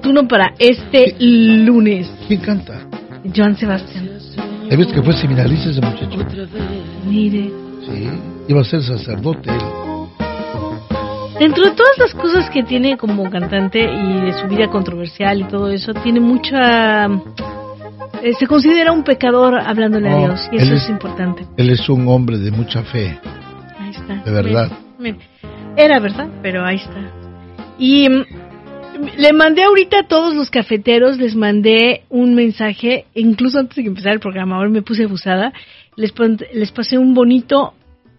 oportuno para este lunes. ¿Quién canta? Joan Sebastián. ¿Ya ves que fue seminarista ese muchacho? Mire. Sí, iba a ser sacerdote él. Dentro de todas las cosas que tiene como cantante y de su vida controversial y todo eso, tiene mucha... se considera un pecador hablándole a Dios, y eso es importante. Él es un hombre de mucha fe. Ahí está. De verdad. Mire. Era verdad, pero ahí está. Y le mandé ahorita a todos los cafeteros, les mandé un mensaje, incluso antes de que empezara el programa, ahora me puse abusada, les pasé un bonito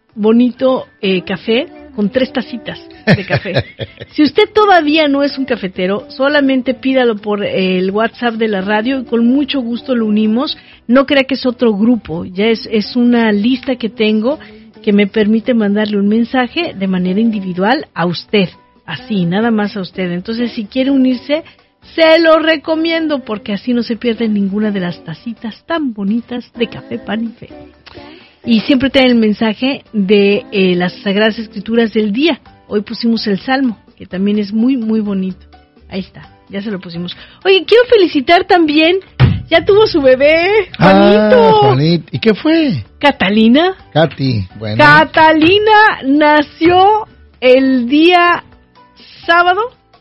café con 3 tacitas de café. Si usted todavía no es un cafetero, solamente pídalo por el WhatsApp de la radio y con mucho gusto lo unimos. No crea que es otro grupo, ya es una lista que tengo que me permite mandarle un mensaje de manera individual a usted, así, nada más a usted. Entonces, si quiere unirse, se lo recomiendo porque así no se pierde ninguna de las tacitas tan bonitas de café, pan y fe. Y siempre trae el mensaje de las Sagradas Escrituras del día. Hoy pusimos el Salmo, que también es muy, muy bonito. Ahí está, ya se lo pusimos. Oye, quiero felicitar también, ya tuvo su bebé, Juanito. Juanito. ¿Y qué fue? Catalina. Katy, bueno. Catalina nació el día sábado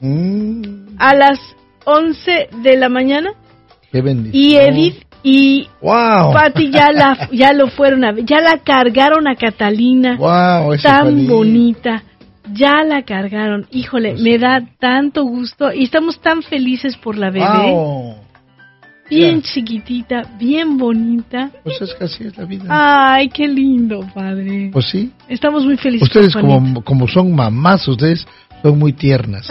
a las 11 de la mañana. Qué bendición. Y Edith y wow. Pati ya la cargaron a Catalina. Wow, tan feliz. Bonita. Ya la cargaron. Híjole, pues me da tanto gusto y estamos tan felices por la bebé. Wow. Bien chiquitita, bien bonita. Pues es que así es la vida. Ay, qué lindo, padre. Pues sí. Estamos muy felices. Ustedes como son mamás, ustedes son muy tiernas.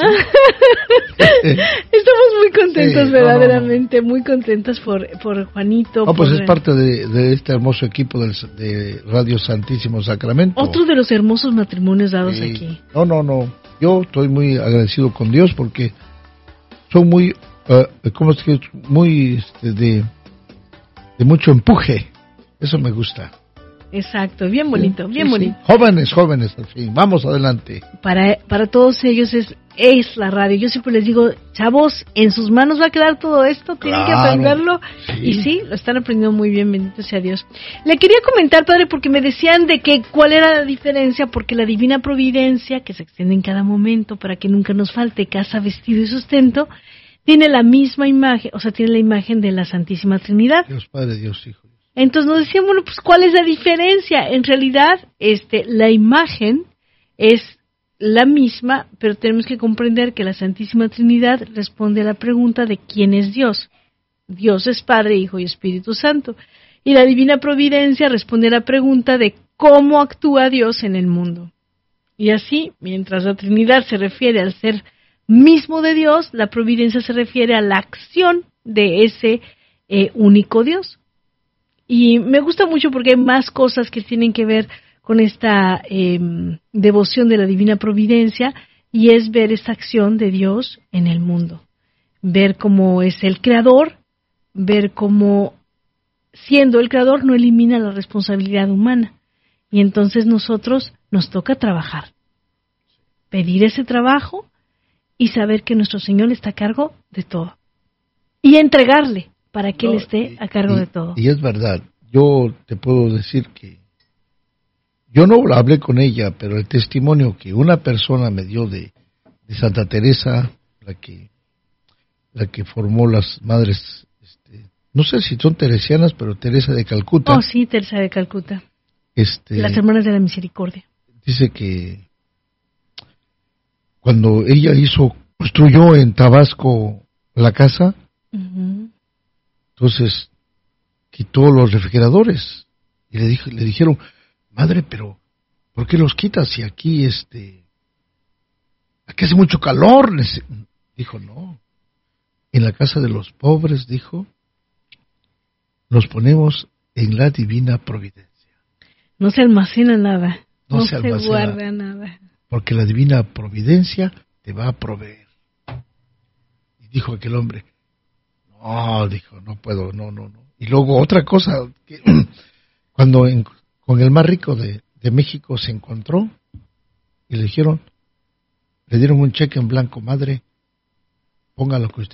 Estamos muy contentos, sí, verdaderamente, muy contentas por Juanito. No, pues es parte de este hermoso equipo de Radio Santísimo Sacramento. Otro de los hermosos matrimonios dados sí. aquí. No. Yo estoy muy agradecido con Dios porque son muy, ¿cómo es que? Muy de mucho empuje. Eso me gusta. Exacto, bien bonito, bien bonito. Sí. Jóvenes, al fin, vamos adelante. Para todos ellos es la radio. Yo siempre les digo, chavos, en sus manos va a quedar todo esto, tienen que aprenderlo. Sí. Y sí, lo están aprendiendo muy bien, bendito sea Dios. Le quería comentar, padre, porque me decían de que cuál era la diferencia, porque la divina providencia, que se extiende en cada momento para que nunca nos falte casa, vestido y sustento, tiene la misma imagen, o sea, tiene la imagen de la Santísima Trinidad. Dios Padre, Dios Hijo. Entonces nos decían, bueno, pues ¿cuál es la diferencia? En realidad, la imagen es la misma, pero tenemos que comprender que la Santísima Trinidad responde a la pregunta de quién es Dios. Dios es Padre, Hijo y Espíritu Santo. Y la Divina Providencia responde a la pregunta de cómo actúa Dios en el mundo. Y así, mientras la Trinidad se refiere al ser mismo de Dios, la Providencia se refiere a la acción de ese único Dios. Y me gusta mucho porque hay más cosas que tienen que ver con esta devoción de la Divina Providencia, y es ver esta acción de Dios en el mundo. Ver cómo es el Creador, ver cómo, siendo el Creador, no elimina la responsabilidad humana. Y entonces nosotros nos toca trabajar. Pedir ese trabajo y saber que nuestro Señor está a cargo de todo. Y entregarle para que Él esté a cargo de todo. Y es verdad, yo te puedo decir que yo no hablé con ella, pero el testimonio que una persona me dio de Santa Teresa, la que formó las madres, no sé si son teresianas, pero Teresa de Calcuta. Oh, sí, Teresa de Calcuta. Las Hermanas de la Misericordia. Dice que cuando ella construyó en Tabasco la casa, entonces quitó los refrigeradores y le dijeron, madre, pero ¿por qué los quitas si aquí aquí hace mucho calor? Dijo, no, en la casa de los pobres, dijo, los ponemos en la Divina Providencia. No se almacena nada, no se almacena, guarda nada. Porque la Divina Providencia te va a proveer. Y dijo aquel hombre, no, dijo, no puedo, no. Y luego otra cosa, que cuando con el más rico de México se encontró y le dieron un cheque en blanco, madre, ponga lo que usted